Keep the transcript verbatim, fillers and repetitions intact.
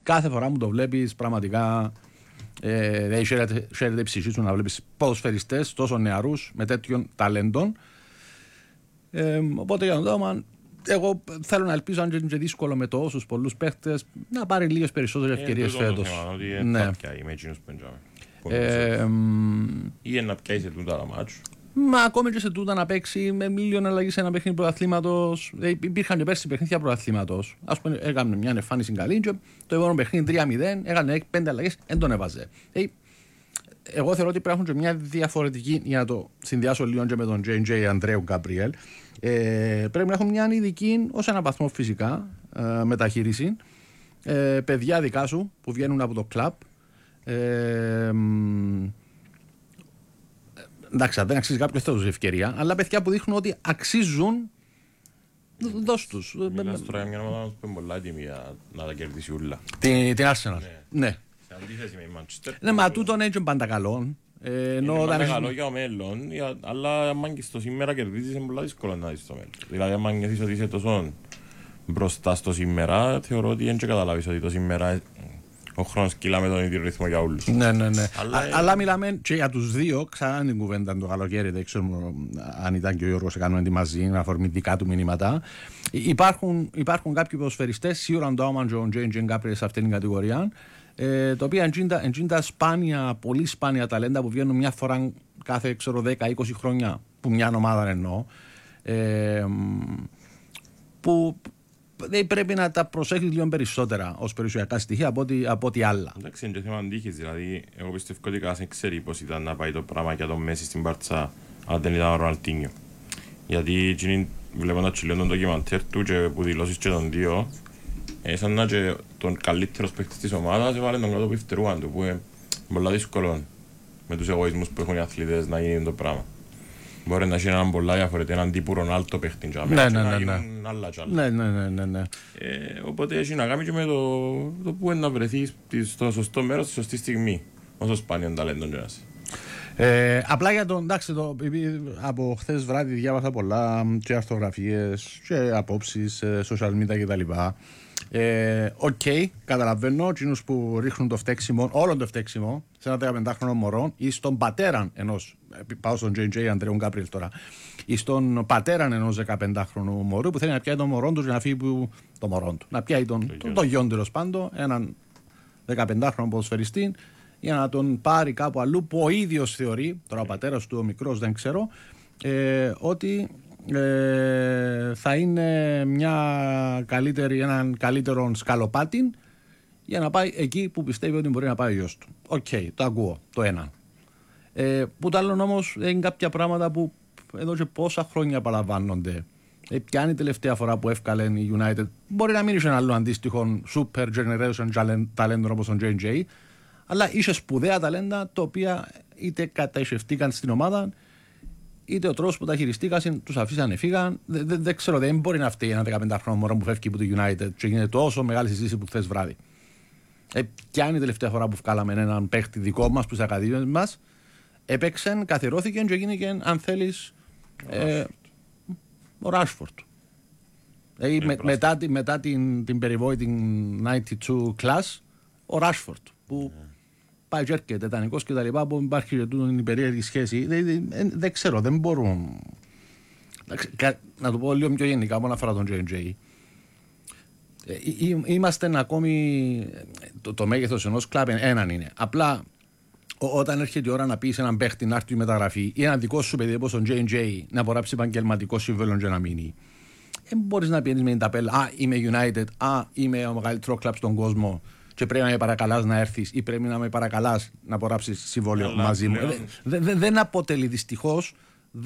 κάθε φορά που το βλέπεις πραγματικά ε, δηλαδή χαίρεται η ψυχή σου να βλέπεις ποδοσφαιριστές τόσο νεαρούς με τέτοιων ταλέντων. Ε, οπότε για τον Ντάουμαν, εγώ θέλω να ελπίζω, αν και είναι δύσκολο με τόσους πολλούς παίχτες, να πάρει λίγες περισσότερες ευκαιρίες φέτος. Ναι. Ε, ή να πιάσει σε τούτα τα μάτσου. Μα ακόμη και σε τούτα να παίξει με μίλιον αλλαγή σε ένα παιχνίδι πρωταθλήματος. Υπήρχαν και πέρσι παιχνίδια πρωταθλήματος. Ας πούμε, έκανε μια εμφάνιση καλή και το επόμενο παιχνίδι τρία μηδέν, έκανε πέντε αλλαγές, δεν τον έβαζε. Ε, εγώ θεωρώ ότι πρέπει να έχουν και μια διαφορετική, για να το συνδυάσω λίγο και με τον τζέι τζέι Αντρέου Γκάμπριελ. Ε, πρέπει να έχουν μια ειδική, ως ένα βαθμό φυσικά, ε, μεταχείριση. Ε, παιδιά δικά σου που βγαίνουν από το κλαμπ. Ε, εντάξει, δεν αξίζει κάποιο θέτος ευκαιρία, αλλά παιδιά που δείχνουν ότι αξίζουν, δώσ' τους. Μιλάς τώρα για μια ομάδα που είναι πολλά έτοιμη να τα κερδίσει ούλα. Την Arsenal. Ναι. Σε αντίθεση με η Manchester. Ναι, μα τούτον έτσι είναι πάντα καλό. Είναι πάντα καλό για το μέλλον, αλλά αν και στο σήμερα κερδίσεις είναι πολύ δύσκολο να δεις το μέλλον. Δηλαδή αν νιώθεις ότι είσαι τόσο μπροστά στο σήμερα, θεωρώ ότι δεν καταλάβεις ότι το σήμερα ο χρόνος κυλά με τον ίδιο ρυθμό για όλους. Ναι, ναι, ναι. Αλλά, Α, αλλά μιλάμε και για τους δύο, ξανά την κουβέντα το καλοκαίρι, δεν ξέρω αν ήταν και ο Γιώργος έκαναν τη μαζί, να αφορμή δικά του μηνύματα. Υπάρχουν, υπάρχουν κάποιοι ποδοσφαιριστές, σίγουρα ο Ντάουμαν και ο τζέι τζέι Γκάμπριελ σε αυτήν την κατηγορία, ε, τα οποία είναι τα σπάνια, πολύ σπάνια ταλέντα που βγαίνουν μια φορά κάθε δέκα είκοσι χρόνια, που μια ομάδα εννοώ, ε, που δεν πρέπει να τα προσέχεις λίγο περισσότερα ως περιουσιακά στοιχεία από ό,τι, από ό,τι άλλα. Εντάξει, είναι και θέμα αντίχης, δηλαδή εγώ πιστεύω ότι κάθε ξέρει πώς ήταν να πάει το πράγμα για τον Μέση στην Μπάρτσα αν δεν ήταν ο Ροναλντίνιο. Γιατί βλέπω να τσιλιώνει τον ντοκιμαντέρ του και που δηλώσεις και τον δύο, σαν να και τον καλύτερος παίκτης της ομάδας έβαλε τον κάτω από υφτερούαν του, που είναι πολύ δύσκολο με τους εγωισμούς που έχουν οι αθλητές να γίνει το πράγμα. Μπορεί να έχει έναν πολλά διαφορετικό, έναν τύπου Ρονάλτο παίχτη και ναι, ναι, να ναι, γίνουν άλλα κι άλλα. Ναι, ναι, ναι, ναι, ναι. Ε, οπότε έχει να κάνει και με το, το που είναι να βρεθεί στο σωστό μέρος, στη σωστή στιγμή, όσο σπάνιον ταλέντον και να είσαι. Ε, απλά για τον, εντάξει, το, από χθες βράδυ διάβασα πολλά και αρθογραφίες και απόψεις, social media κτλ. Οκ, ε, okay, καταλαβαίνω εκείνους που ρίχνουν το φταίξιμο, όλο το φταίξιμο σε ένα δεκαπεντάχρονο μωρό ή στον πατέρα ενός, πάω στον τζέι τζέι Αντρέου Γκάμπριελ τώρα, ή στον πατέρα ενός δεκαπεντάχρονου μωρού που θέλει να πιάει τον μωρό του για να φύγει που, το μωρό του, να πιάει τον, τον, τον γιον τέλος πάντων, έναν δεκαπεντάχρονο ποδοσφαιριστή, για να τον πάρει κάπου αλλού που ο ίδιος θεωρεί, τώρα ο πατέρας του ο μικρός δεν ξέρω, ε, ότι ε, θα είναι μια καλύτερη, έναν καλύτερο σκαλοπάτι για να πάει εκεί που πιστεύει ότι μπορεί να πάει ο γιος του. Οκ, okay, το ακούω, το ένα. Ε, που το άλλο όμως είναι κάποια πράγματα που εδώ και πόσα χρόνια παραλαμβάνονται. Ε, ποια είναι η τελευταία φορά που έφκαλε η United? Μπορεί να μην είχε ένα άλλο αντίστοιχο super generation talent όπως τον τζέι τζέι, αλλά είχε σπουδαία ταλέντα τα οποία είτε καταισχευτήκαν στην ομάδα, είτε ο τρόπος που τα χειριστήκαν, τους αφήσανε, φύγαν. Δεν δε, δε ξέρω, δεν μπορεί να φταίει ένα δεκαπεντάχρονο μωρό που φεύγει από το United και γίνεται τόσο μεγάλη συζήτηση που χθες βράδυ. Ε, ποια είναι η τελευταία φορά που βγάλαμε έναν παίχτη δικό μας, που στις ακαδημίες μας έπαιξε, καθιερώθηκε και γίνηκε, αν θέλεις, ε, ο Ράσφορντ. Ε, με, μετά μετά την, την περιβόητη ενενήντα δύο class, ο Ράσφορντ που yeah. πάει και έρχεται τετανικός και τα λοιπά, που υπάρχει και τούτον η περίεργη σχέση. Δεν, δεν, δεν ξέρω, δεν μπορούν. Να το πω λίγο πιο γενικά, μόνο αφορά τον τζέι τζέι. Ε, είμαστε ακόμη, το, το μέγεθος ενός κλαμπ έναν είναι. Απλά ό, όταν έρχεται η ώρα να πεις έναν παίχτη να έρθει η μεταγραφή ή ένα δικό σου παιδί όπως τον τζέι τζέι να απογράψει επαγγελματικό σύμβολο και να μείνει, δεν μπορείς να πιένεις με την ταπέλα «Α, είμαι United», «Α, είμαι ο μεγαλύτερο κλαμπ στον κόσμο» και πρέπει να με παρακαλάς να έρθεις ή πρέπει να με παρακαλάς να απογράψεις συμβόλαιο μαζί μου. Δεν, δε, δεν αποτελεί δυστυχώς